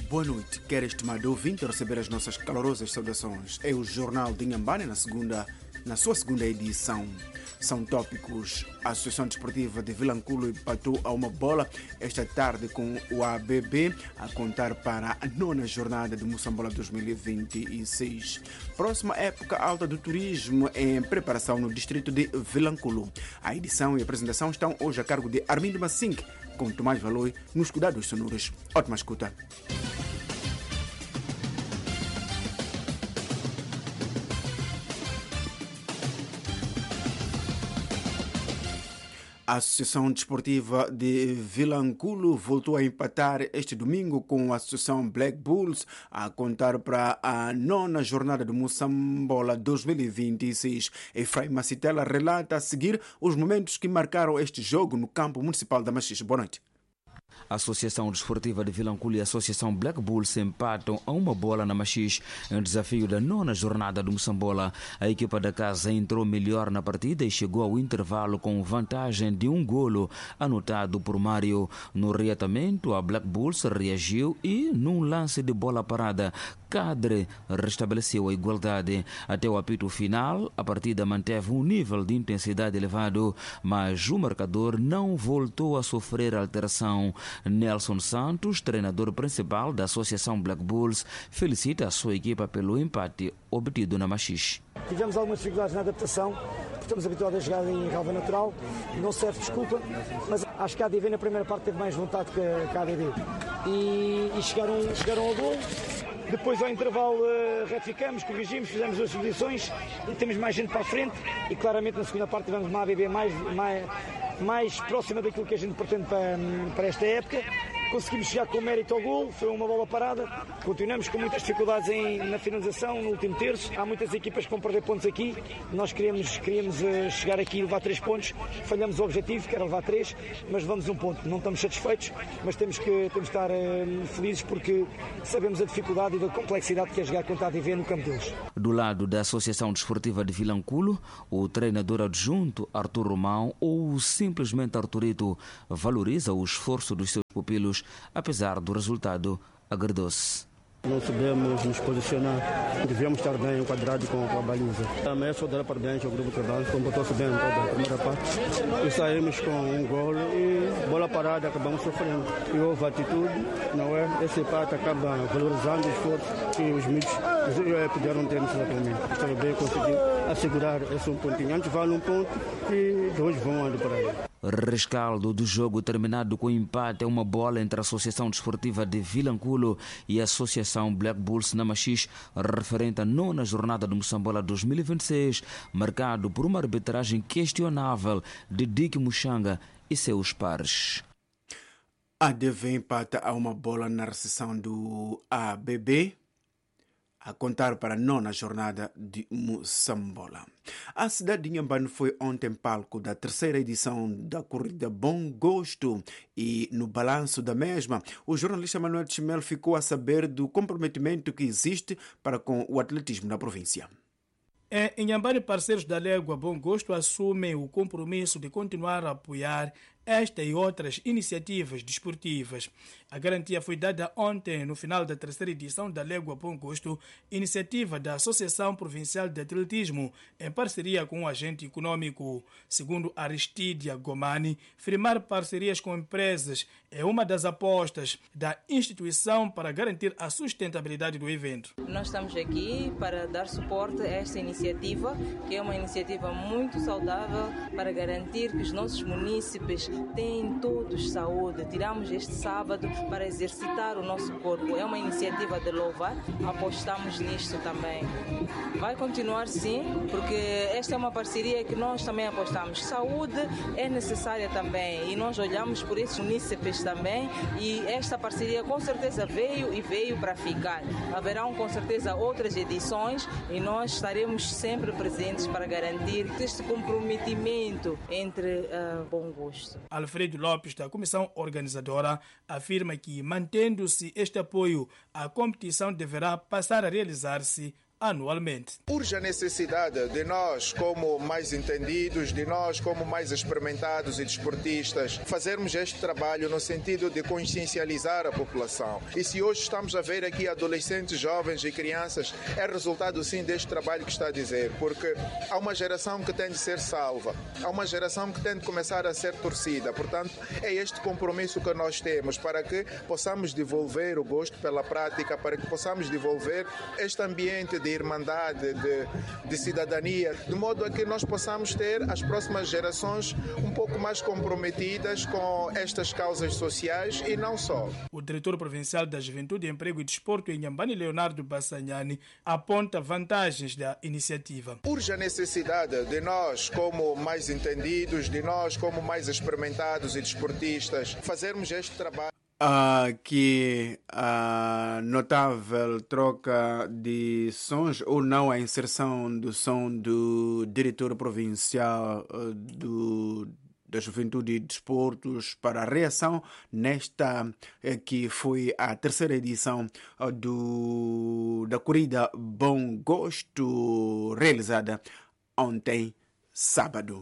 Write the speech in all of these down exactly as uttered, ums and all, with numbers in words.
Boa noite, quer estimado ouvinte receber as nossas calorosas saudações. É o Jornal de Inhambane na, segunda, na sua segunda edição. São tópicos. A Associação Desportiva de Vilanculo empatou a uma bola esta tarde com o A B B a contar para a nona jornada do Moçambola dois mil e vinte e seis. Próxima época alta do turismo em preparação no distrito de Vilanculo. A edição e a apresentação estão hoje a cargo de Armindo Massink, com Tomás Valoi nos cuidados sonoros. Ótima escuta. A Associação Desportiva de Vilanculo voltou a empatar este domingo com a Associação Black Bulls a contar para a nona jornada do Moçambola dois mil e vinte e seis. Efraim Macitela relata a seguir os momentos que marcaram este jogo no campo municipal da Machixe. Boa noite. A Associação Desportiva de Vilanculo e a Associação Black Bulls empatam a uma bola na Machixe em desafio da nona jornada do Moçambola. A equipa da casa entrou melhor na partida e chegou ao intervalo com vantagem de um golo anotado por Mário. No reatamento, a Black Bulls reagiu e, num lance de bola parada, Cadre restabeleceu a igualdade. Até o apito final, a partida manteve um nível de intensidade elevado, mas o marcador não voltou a sofrer alteração. Nelson Santos, treinador principal da Associação Black Bulls, felicita a sua equipa pelo empate obtido na Machixe. Tivemos algumas dificuldades na adaptação, porque estamos habituados a jogar em relva natural, não serve desculpa, mas acho que a A D V na primeira parte teve mais vontade que a A D V. E, e chegaram, chegaram ao gol. Depois, ao intervalo, uh, retificamos, corrigimos, fizemos duas substituições e temos mais gente para a frente. E claramente, na segunda parte, tivemos uma A B B mais, mais, mais próxima daquilo que a gente pretende para, para esta época. Conseguimos chegar com mérito ao gol, foi uma bola parada. Continuamos com muitas dificuldades em, na finalização, no último terço. Há muitas equipas que vão perder pontos aqui. Nós queríamos, queríamos uh, chegar aqui e levar três pontos. Falhamos o objetivo, que era levar três, mas levamos um ponto. Não estamos satisfeitos, mas temos que, temos que estar uh, felizes porque sabemos a dificuldade e da complexidade que é jogar contra a A D V no campo deles. Do lado da Associação Desportiva de Vilanculo, o treinador adjunto Artur Romão, ou simplesmente Arturito, valoriza o esforço dos seus pupilos, apesar do resultado agradou-se. Não sabemos nos posicionar, devíamos estar bem enquadrados com a baliza. Também só dar parabéns ao grupo de trabalho, comportou-se bem toda a primeira parte. E saímos com um gol e bola parada, acabamos sofrendo. E houve atitude, não é? Esse empate acaba valorizando o esforço que os miúdos puderam ter nesse momento. Estava bem conseguir assegurar esse um pontinho. Antes vale um ponto e dois vão andar por aí. Rescaldo do jogo terminado com empate é uma bola entre a Associação Desportiva de Vilanculo e a Associação Black Bulls na Machixe, referente à nona jornada do Moçambola dois mil e vinte e seis, marcado por uma arbitragem questionável de Dick Muxanga e seus pares. A A D V empata a uma bola na recepção do A B B, a contar para a nona jornada de Moçambola. A cidade de Inhambane foi ontem palco da terceira edição da corrida Bom Gosto e, no balanço da mesma, o jornalista Manuel Chimel ficou a saber do comprometimento que existe para com o atletismo na província. Em Inhambane, parceiros da Légua Bom Gosto assumem o compromisso de continuar a apoiar esta e outras iniciativas desportivas. A garantia foi dada ontem no final da terceira edição da Légua Bom Gosto, iniciativa da Associação Provincial de Atletismo, em parceria com o agente econômico. Segundo Aristidia Gomani, firmar parcerias com empresas é uma das apostas da instituição para garantir a sustentabilidade do evento. Nós estamos aqui para dar suporte a esta iniciativa, que é uma iniciativa muito saudável para garantir que os nossos munícipes têm todos saúde. Tiramos este sábado para exercitar o nosso corpo. É uma iniciativa de louvar, apostamos nisto também. Vai continuar sim, porque esta é uma parceria que nós também apostamos. Saúde é necessária também e nós olhamos por esses munícipes também e esta parceria com certeza veio e veio para ficar. Haverão com certeza outras edições e nós estaremos sempre presentes para garantir este comprometimento entre uh, bom gosto. Alfredo Lopes, da comissão organizadora, afirma que, mantendo-se este apoio, a competição deverá passar a realizar-se anualmente. Urge a necessidade de nós, como mais entendidos, de nós, como mais experimentados e desportistas, fazermos este trabalho no sentido de consciencializar a população. E se hoje estamos a ver aqui adolescentes, jovens e crianças, é resultado sim deste trabalho que está a dizer, porque há uma geração que tem de ser salva, há uma geração que tem de começar a ser torcida. Portanto, é este compromisso que nós temos para que possamos devolver o gosto pela prática, para que possamos devolver este ambiente de irmandade, de, de cidadania, de modo a que nós possamos ter as próximas gerações um pouco mais comprometidas com estas causas sociais e não só. O diretor provincial da Juventude, Emprego e Desporto, Inhambane, Leonardo Bassanhani, aponta vantagens da iniciativa. Urge a necessidade de nós, como mais entendidos, de nós, como mais experimentados e desportistas, fazermos este trabalho. Aqui a notável troca de sons ou não a inserção do som do diretor provincial do, da Juventude e Desportos para a reação nesta que foi a terceira edição do, da corrida Bom Gosto, realizada ontem, sábado.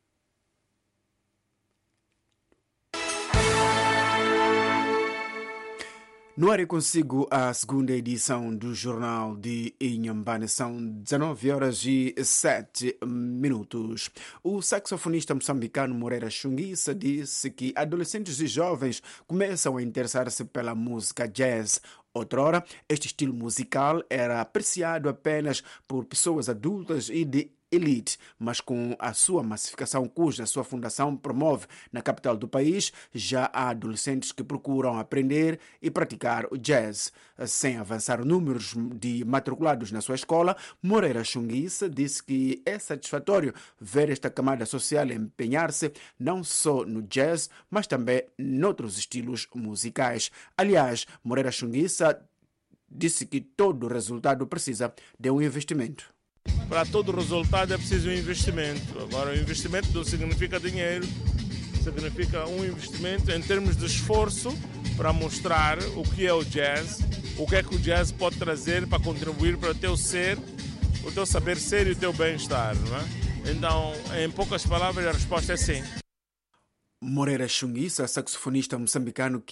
No ar consigo a segunda edição do Jornal de Inhambane. São dezenove horas e sete minutos. O saxofonista moçambicano Moreira Xunguissa disse que adolescentes e jovens começam a interessar-se pela música jazz. Outrora, este estilo musical era apreciado apenas por pessoas adultas e de elite, mas com a sua massificação, cuja sua fundação promove na capital do país, já há adolescentes que procuram aprender e praticar o jazz. Sem avançar números de matriculados na sua escola, Moreira Xunguissa disse que é satisfatório ver esta camada social empenhar-se não só no jazz, mas também noutros estilos musicais. Aliás, Moreira Xunguissa disse que todo resultado precisa de um investimento. Para todo resultado é preciso um investimento. Agora, o investimento não significa dinheiro, significa um investimento em termos de esforço para mostrar o que é o jazz, o que é que o jazz pode trazer para contribuir para o teu ser, o teu saber ser e o teu bem-estar, não é? Então, em poucas palavras, a resposta é sim. Moreira Xunguissa, saxofonista moçambicano que